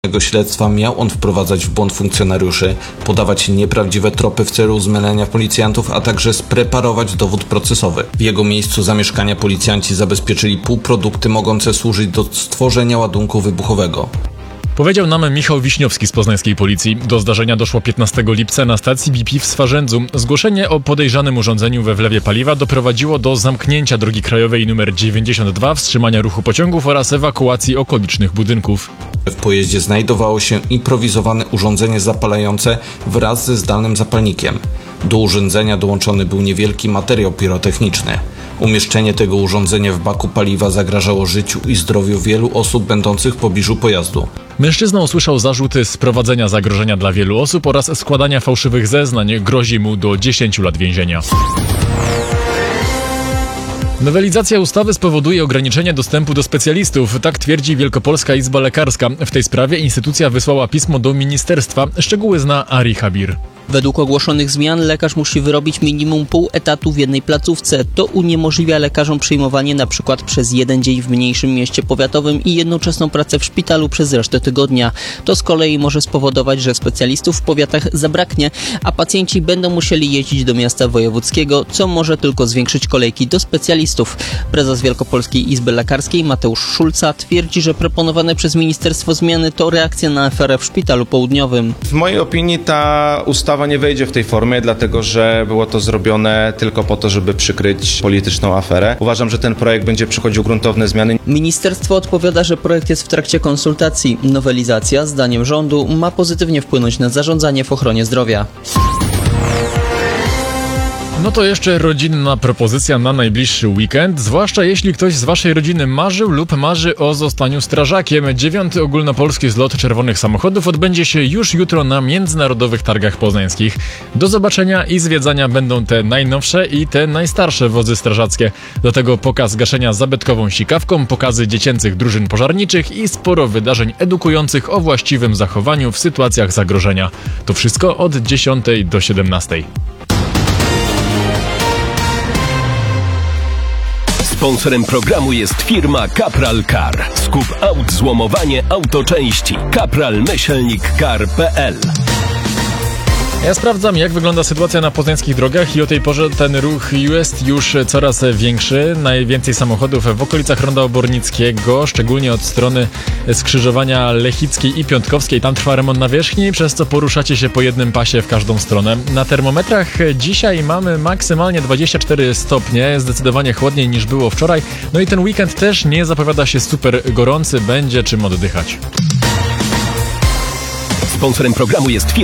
Śledztwa miał on wprowadzać w błąd funkcjonariuszy, podawać nieprawdziwe tropy w celu zmylenia policjantów, a także spreparować dowód procesowy. W jego miejscu zamieszkania policjanci zabezpieczyli półprodukty mogące służyć do stworzenia ładunku wybuchowego. Powiedział nam Michał Wiśniowski z poznańskiej policji. Do zdarzenia doszło 15 lipca na stacji BP w Swarzędzu. Zgłoszenie o podejrzanym urządzeniu we wlewie paliwa doprowadziło do zamknięcia drogi krajowej nr 92, wstrzymania ruchu pociągów oraz ewakuacji okolicznych budynków. W pojeździe znajdowało się improwizowane urządzenie zapalające wraz ze zdalnym zapalnikiem. Do urządzenia dołączony był niewielki materiał pirotechniczny. Umieszczenie tego urządzenia w baku paliwa zagrażało życiu i zdrowiu wielu osób będących w pobliżu pojazdu. Mężczyzna usłyszał zarzuty sprowadzenia zagrożenia dla wielu osób oraz składania fałszywych zeznań. Grozi mu do 10 lat więzienia. Nowelizacja ustawy spowoduje ograniczenie dostępu do specjalistów, tak twierdzi Wielkopolska Izba Lekarska. W tej sprawie instytucja wysłała pismo do ministerstwa. Szczegóły zna Ari Habir. Według ogłoszonych zmian lekarz musi wyrobić minimum pół etatu w jednej placówce. To uniemożliwia lekarzom przyjmowanie np. przez jeden dzień w mniejszym mieście powiatowym i jednoczesną pracę w szpitalu przez resztę tygodnia. To z kolei może spowodować, że specjalistów w powiatach zabraknie, a pacjenci będą musieli jeździć do miasta wojewódzkiego, co może tylko zwiększyć kolejki do specjalistów. Prezes Wielkopolskiej Izby Lekarskiej Mateusz Szulca twierdzi, że proponowane przez ministerstwo zmiany to reakcja na aferę w Szpitalu Południowym. W mojej opinii ta ustawa nie wejdzie w tej formie, dlatego że było to zrobione tylko po to, żeby przykryć polityczną aferę. Uważam, że ten projekt będzie przechodził gruntowne zmiany. Ministerstwo odpowiada, że projekt jest w trakcie konsultacji. Nowelizacja, zdaniem rządu, ma pozytywnie wpłynąć na zarządzanie w ochronie zdrowia. No to jeszcze rodzinna propozycja na najbliższy weekend, zwłaszcza jeśli ktoś z waszej rodziny marzył lub marzy o zostaniu strażakiem. 9. ogólnopolski zlot czerwonych samochodów odbędzie się już jutro na Międzynarodowych Targach Poznańskich. Do zobaczenia i zwiedzania będą te najnowsze i te najstarsze wozy strażackie. Do tego pokaz gaszenia zabytkową sikawką, pokazy dziecięcych drużyn pożarniczych i sporo wydarzeń edukujących o właściwym zachowaniu w sytuacjach zagrożenia. To wszystko od 10 do 17. Sponsorem programu jest firma Kapral Car. Skup aut, złomowanie, autoczęści. Kapral-car.pl. Ja sprawdzam, jak wygląda sytuacja na poznańskich drogach i o tej porze ten ruch jest już coraz większy. Najwięcej samochodów w okolicach Ronda Obornickiego, szczególnie od strony skrzyżowania Lechickiej i Piątkowskiej. Tam trwa remont nawierzchni, przez co poruszacie się po jednym pasie w każdą stronę. Na termometrach dzisiaj mamy maksymalnie 24 stopnie, zdecydowanie chłodniej niż było wczoraj. No i ten weekend też nie zapowiada się super gorący, będzie czym oddychać. Sponsorem programu jest firma